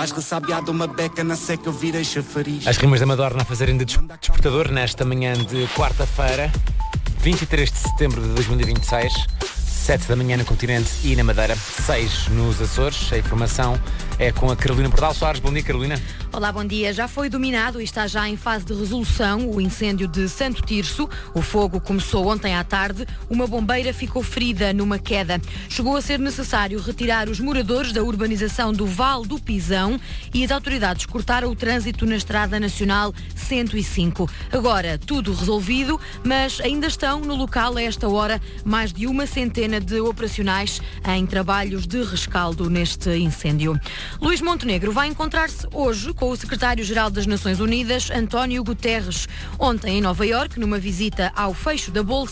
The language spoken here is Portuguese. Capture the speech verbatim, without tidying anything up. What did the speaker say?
Mais ressabiado, uma beca na seca, eu virei chafariz. As rimas da Madorna a fazerem de des- despertador nesta manhã de quarta-feira, vinte e três de setembro de dois mil e vinte e seis, sete da manhã no continente e na Madeira, seis nos Açores. A informação é com a Carolina Portal Soares. Bom dia, Carolina. Olá, bom dia. Já foi dominado e está já em fase de resolução o incêndio de Santo Tirso. O fogo começou ontem à tarde. Uma bombeira ficou ferida numa queda. Chegou a ser necessário retirar os moradores da urbanização do Val do Pisão e as autoridades cortaram o trânsito na Estrada Nacional cento e cinco. Agora, tudo resolvido, mas ainda estão no local a esta hora mais de uma centena de operacionais em trabalhos de rescaldo neste incêndio. Luís Montenegro vai encontrar-se hoje com o secretário-geral das Nações Unidas, António Guterres. Ontem, em Nova Iorque, numa visita ao fecho da Bolsa